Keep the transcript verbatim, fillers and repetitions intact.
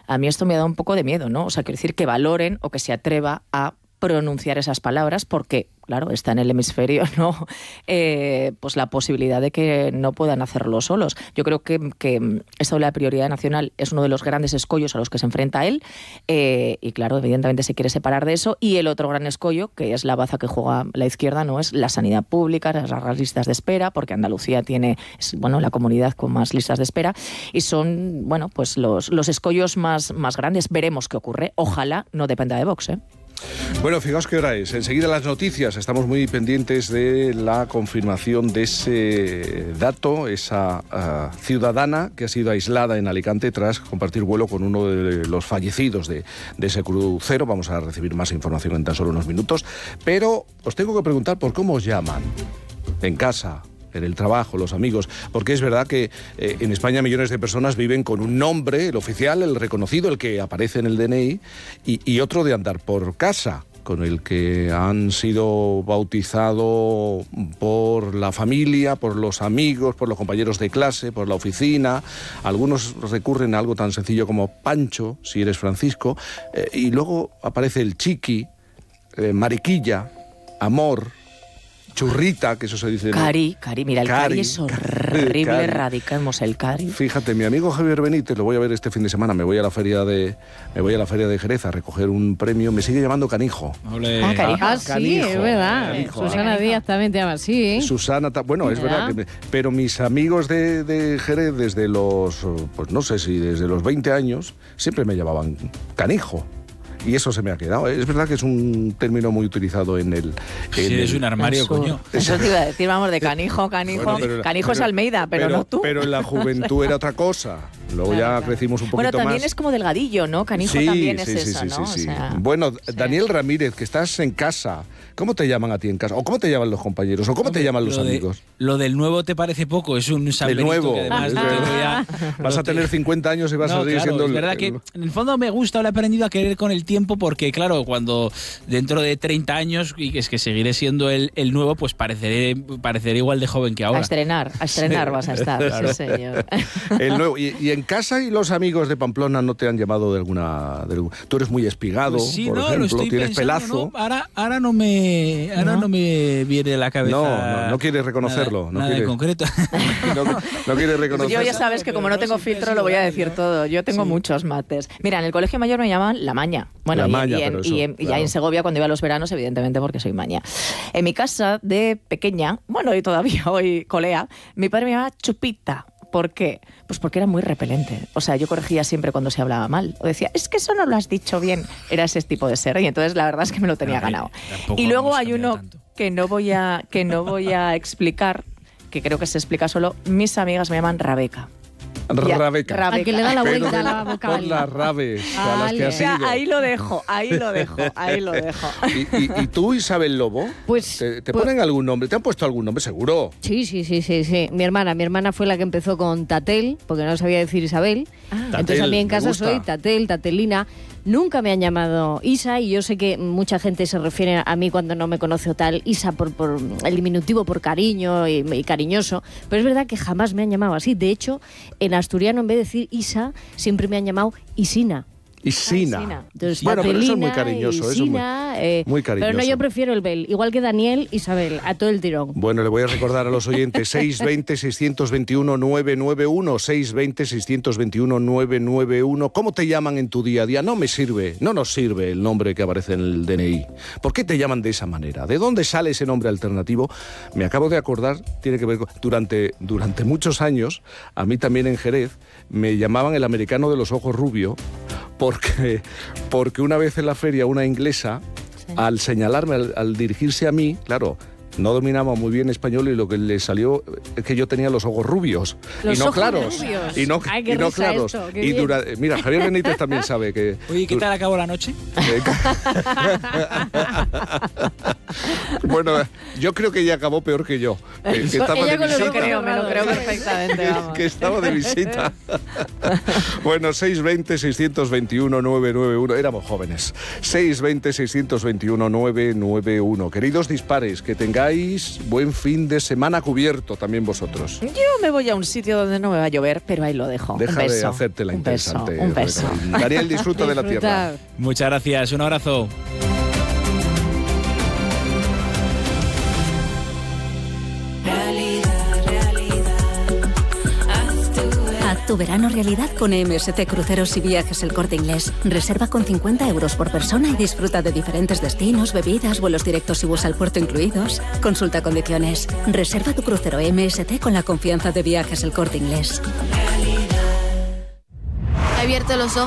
A mí esto me ha dado un poco de miedo, ¿no? O sea, quiero decir que valoren o que se atreva a pronunciar esas palabras porque, claro, está en el hemisferio, ¿no? Eh, pues la posibilidad de que no puedan hacerlo solos. Yo creo que, que esto de la prioridad nacional es uno de los grandes escollos a los que se enfrenta él eh, y, claro, evidentemente se quiere separar de eso. Y el otro gran escollo, que es la baza que juega la izquierda, no es la sanidad pública, las, las listas de espera, porque Andalucía tiene, es, bueno, la comunidad con más listas de espera y son, bueno, pues los, los escollos más, más grandes. Veremos qué ocurre. Ojalá no dependa de Vox, ¿eh? Bueno, fijaos qué hora es. Enseguida las noticias. Estamos muy pendientes de la confirmación de ese dato, esa uh, ciudadana que ha sido aislada en Alicante tras compartir vuelo con uno de los fallecidos de, de ese crucero. Vamos a recibir más información en tan solo unos minutos. Pero os tengo que preguntar por cómo os llaman en casa, en el trabajo, los amigos, porque es verdad que eh, en España millones de personas viven con un nombre, el oficial, el reconocido, el que aparece en el D N I, y, y otro de andar por casa, con el que han sido bautizados por la familia, por los amigos, por los compañeros de clase, por la oficina. Algunos recurren a algo tan sencillo como Pancho, si eres Francisco, eh, y luego aparece el Chiqui, eh, Mariquilla, Amor, Churrita, que eso se dice... Cari, Cari, mira, el Cari, Cari es horrible, Cari. Radicamos el Cari. Fíjate, mi amigo Javier Benítez, lo voy a ver este fin de semana, me voy a la feria de me voy a la feria de Jerez a recoger un premio, me sigue llamando Canijo. Olé. Ah, Canijo. Ah, sí, Canijo, es verdad. Canijo. Susana Canijo. Díaz también te llama así, ¿eh? Susana, ta... bueno, es ¿verdad? verdad, que me... pero mis amigos de, de Jerez desde los, pues no sé si desde los veinte años, siempre me llamaban Canijo. Y eso se me ha quedado. Es verdad que es un término muy utilizado en el... En si eres el... un armario, Eso, coño. eso te iba a decir, vamos, de canijo, canijo. Bueno, pero- canijo es pero- Almeida, pero, no tú. Pero en la juventud era otra cosa. Luego Claro, ya claro. crecimos un Bueno, poquito también más. es como delgadillo, ¿no? Canijo Sí, también sí, es sí, eso, sí, ¿no? sí, sí. O sea, Bueno, sí. Daniel Ramírez, que estás en casa, ¿cómo te llaman a ti en casa? ¿O cómo te llaman los compañeros? ¿O cómo te llaman los Lo de- amigos? Lo del nuevo te parece poco, es un San El Benito nuevo. que además Es tengo verdad. ya- Vas a tener cincuenta años y vas No, a seguir claro, siendo es el... verdad que el- en el fondo me gusta, lo he aprendido a querer con el tiempo porque, claro, cuando dentro de treinta años, y es que seguiré siendo el, el nuevo, pues pareceré, pareceré igual de joven que A ahora. estrenar, a estrenar vas a estar, Claro. sí, señor. el nuevo. Y, y en casa y los amigos de Pamplona no te han llamado de alguna... de algún- Tú eres muy espigado, Pues sí, por no, lo ejemplo, estoy tienes pensando, pelazo. ¿no? Ahora, ahora, no me, ahora ¿No? no me viene a la cabeza. No, no, no quieres reconocerlo, Nada, no nada quiere- en concreto. No, no quieres reconocer. Yo ya sabes que como no tengo filtro lo voy a decir todo. Yo tengo Sí. muchos mates. Mira, en el colegio mayor me llamaban La Maña. Bueno, La y, Maña, y en, pero eso, y en- y ya claro. en Segovia cuando iba a los veranos, evidentemente porque soy maña. En mi casa de pequeña, bueno, y todavía hoy colea, mi padre me llamaba Chupita. ¿Por qué? Pues porque era muy repelente. O sea, yo corregía siempre cuando se hablaba mal. O decía, es que eso no lo has dicho bien. Era ese tipo de ser. Y entonces la verdad es que me lo tenía A ver, ganado. tampoco Y luego hemos hay cambiado uno tanto. que no voy a, que no voy a explicar, que creo que se explica solo. Mis amigas me llaman Rabeca. Ya, Rabeca. Rabeca. Al que le da la Pero vuelta a de- la por vocal. las rabes a las que Vale. has O sea, ido. ahí lo dejo, ahí lo dejo, ahí lo dejo. ¿Y, y, y tú, Isabel Lobo? Pues- ¿Te, te pues- ponen algún nombre? ¿Te han puesto algún nombre? Seguro. Sí, sí, sí, sí, sí. Mi hermana, mi hermana fue la que empezó con Tatel, porque no sabía decir Isabel. Entonces Tatel, a mí en me casa gusta. soy Tatel, Tatelina. Nunca me han llamado Isa y yo sé que mucha gente se refiere a mí cuando no me conoce o tal, Isa por, por el diminutivo, por cariño y, y cariñoso, pero es verdad que jamás me han llamado así. De hecho, en asturiano en vez de decir Isa, siempre me han llamado Isina. Isina. Isina. Entonces, Bueno, pero eso es muy Tatelina, cariñoso. Eso es muy, Isina, eh, muy cariñoso. Pero no, yo prefiero el Bel, igual que Daniel, Isabel, a todo el tirón. Bueno, le voy a recordar a los oyentes seis veinte, seiscientos veintiuno, novecientos noventa y uno, seis veinte, seiscientos veintiuno, novecientos noventa y uno. ¿Cómo te llaman en tu día a día? No me sirve, no nos sirve el nombre que aparece en el D N I. ¿Por qué te llaman de esa manera? ¿De dónde sale ese nombre alternativo? Me acabo de acordar, tiene que ver con... Durante, durante muchos años, a mí también en Jerez, me llamaban el americano de los ojos rubio, porque, porque una vez en la feria una inglesa, al señalarme, al, al dirigirse a mí, claro, no dominaba muy bien español y lo que le salió es que yo tenía los ojos rubios Los y no ojos claros. rubios. Y no, Ay, qué y no risa claros. esto, qué y bien. dura- mira, Javier Benítez también sabe que... Oye, ¿qué tal acabó la noche? Bueno, yo creo que ella acabó peor que yo. Que, que estaba Ella de con los visita. ojos creo, me lo creo perfectamente, Que, vamos. que estaba de visita. Bueno, seiscientos veinte, seiscientos veintiuno, novecientos noventa y uno. Éramos jóvenes. seiscientos veinte, seiscientos veintiuno, novecientos noventa y uno. Queridos dispares, que tengáis buen fin de semana cubierto también vosotros. Yo me voy a un sitio donde no me va a llover, pero ahí lo dejo. Deja un beso, de hacerte la un interesante. Beso, un beso. Rebeca. Daniel, disfruta de la tierra. Disfrutar. Muchas gracias, un abrazo. Haz tu verano realidad con M S C Cruceros y Viajes El Corte Inglés. Reserva con cincuenta euros por persona y disfruta de diferentes destinos, bebidas, vuelos directos y bus al puerto incluidos. Consulta condiciones. Reserva tu crucero M S C con la confianza de Viajes El Corte Inglés. He abierto los ojos.